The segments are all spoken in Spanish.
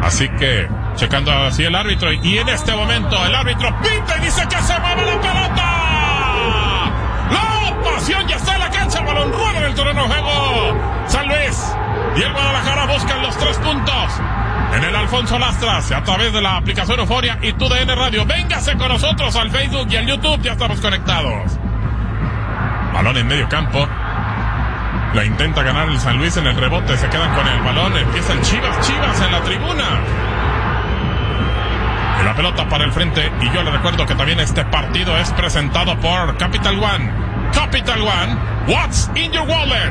Así que, checando así el árbitro, y en este momento el árbitro pita y dice que se mueve la pelota. La pasión ya está en la cancha, el balón rueda en el terreno de juego. San Luis y el Guadalajara buscan los 3 puntos. En el Alfonso Lastras, a través de la aplicación Euforia y TUDN Radio. Véngase con nosotros al Facebook y al YouTube, ya estamos conectados. Balón en medio campo. La intenta ganar el San Luis en el rebote, se quedan con el balón, empieza el Chivas en la tribuna. Y la pelota para el frente, y yo le recuerdo que también este partido es presentado por Capital One. Capital One, what's in your wallet?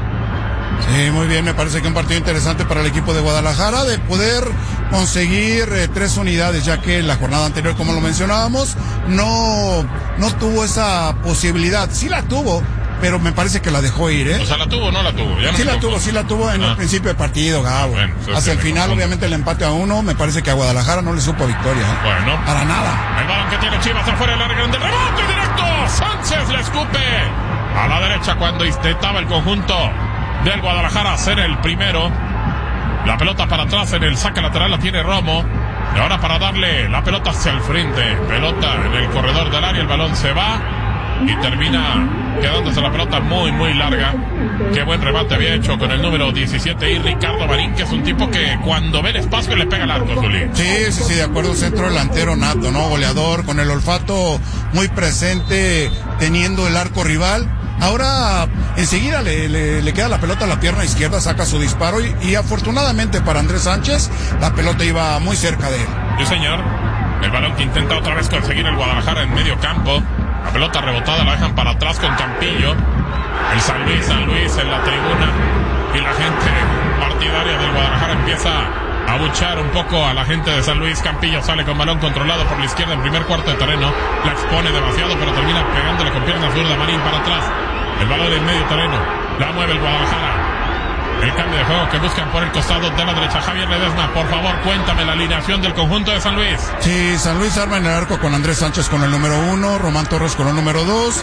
Sí, muy bien, me parece que un partido interesante para el equipo de Guadalajara de poder conseguir 3 unidades, ya que la jornada anterior, como lo mencionábamos, no tuvo esa posibilidad. Sí la tuvo, pero me parece que la dejó ir, ¿eh? O sea, ¿la tuvo o no la tuvo? Ya no sí la tuvo en el principio del partido, Gabo. Bueno, hacia el final, obviamente, el empate a 1, me parece que a Guadalajara no le supo victoria, ¿eh? Bueno. Para nada. El balón que tiene Chivas afuera del área grande, rebote directo. Sánchez le escupe a la derecha cuando intentaba el conjunto del Guadalajara hacer el primero. La pelota para atrás en el saque lateral la tiene Romo. Y ahora para darle la pelota hacia el frente. Pelota en el corredor del área, el balón se va y termina quedándose la pelota muy, muy larga. Qué buen remate había hecho con el número 17 y Ricardo Marín, que es un tipo que cuando ve el espacio le pega el arco, Zuli. Sí, de acuerdo, centro delantero nato, ¿no? Goleador, con el olfato muy presente, teniendo el arco rival. Ahora enseguida le queda la pelota a la pierna izquierda, saca su disparo y afortunadamente para Andrés Sánchez la pelota iba muy cerca de él. Sí, señor. El balón que intenta otra vez conseguir el Guadalajara en medio campo. La pelota rebotada la dejan para atrás con Campillo. El San Luis en la tribuna. Y la gente partidaria del Guadalajara empieza a abuchar un poco a la gente de San Luis. Campillo sale con balón controlado por la izquierda en primer cuarto de terreno. La expone demasiado, pero termina pegándole con pierna zurda Marín para atrás. El balón en medio terreno. La mueve el Guadalajara. El cambio de juego que buscan por el costado de la derecha. Javier Ledesma, por favor, cuéntame la alineación del conjunto de San Luis. Sí, San Luis arma en el arco con Andrés Sánchez con el número 1, Román Torres con el número 2,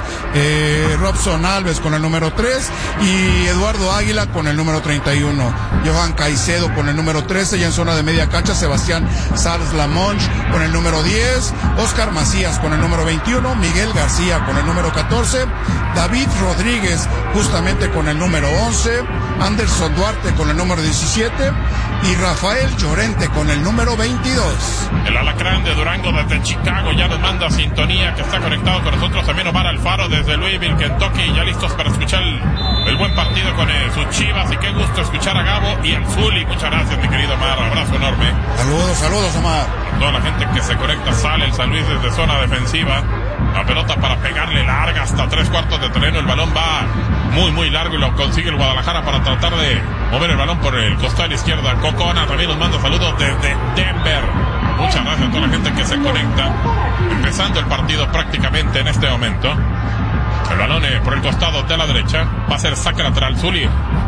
Robson Alves con el número 3 y Eduardo Águila con el número 31. Johan Caicedo con el número 13 y en zona de media cancha Sebastián Sars Lamonch con el número 10, Oscar Macías con el número 21, Miguel García con el número 14, David Rodríguez justamente con el número 11, Anderson Duarte con el número 17 y Rafael Llorente con el número 22. El alacrán de Durango desde Chicago ya nos manda sintonía, que está conectado con nosotros. También Omar Alfaro desde Louisville, Kentucky, ya listos para escuchar el buen partido con sus Chivas. Y qué gusto escuchar a Gabo y al Zuli. Muchas gracias, mi querido Omar, abrazo enorme. Saludos Omar. A toda la gente que se conecta, sale el San Luis desde zona defensiva. La pelota para pegarle larga hasta 3/4 de terreno. El balón va muy, muy largo y lo consigue el Guadalajara para tratar de mover el balón por el costado de la izquierda. Cocona también nos manda saludos desde Denver. Muchas gracias a toda la gente que se conecta. Empezando el partido prácticamente en este momento. El balón por el costado de la derecha. Va a ser saque lateral, Zuli.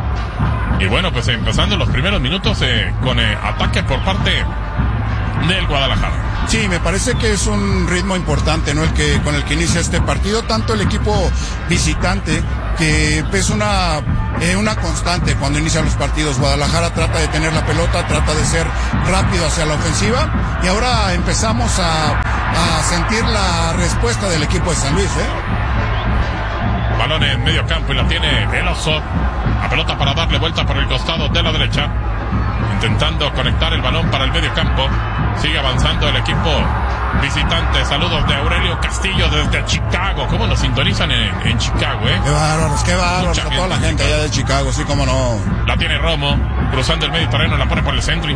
Y bueno, pues empezando los primeros minutos con ataque por parte del Guadalajara. Sí, me parece que es un ritmo importante, ¿no? Con el que inicia este partido, tanto el equipo visitante, que es una constante cuando inician los partidos. Guadalajara trata de tener la pelota, trata de ser rápido hacia la ofensiva, y ahora empezamos a sentir la respuesta del equipo de San Luis, Balón en medio campo y la tiene el Oso. La pelota para darle vuelta por el costado de la derecha, intentando conectar el balón para el medio campo. Sigue avanzando el equipo visitante. Saludos de Aurelio Castillo desde Chicago. ¿Cómo nos sintonizan en Chicago, Qué bárbaros, a toda la gente allá de Chicago, sí, cómo no. La tiene Romo, cruzando el medio terreno, la pone por el centro.